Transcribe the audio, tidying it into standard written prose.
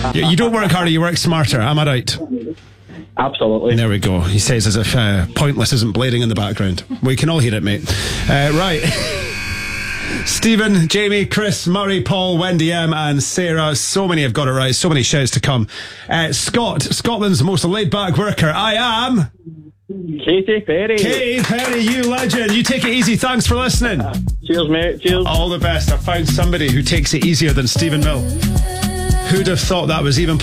You don't work harder, you work smarter. Am I right? Absolutely. There we go. He says as if Pointless isn't blading in the background. We can all hear it, mate. Right. Stephen, Jamie, Chris, Murray, Paul, Wendy M and Sarah. So many have got it right. So many shouts to come. Scott, Scotland's most laid-back worker. I am... Katie Perry. Katie Perry, you legend. You take it easy. Thanks for listening. Cheers, mate. Cheers. All the best. I found somebody who takes it easier than Stephen Mill. Who'd have thought that was even possible?